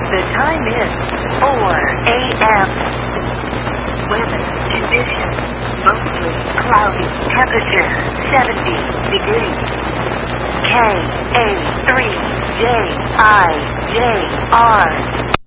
The time is 4 a.m. Weather conditions: mostly cloudy. Temperature 70 degrees. K-A-3-J-I-J-R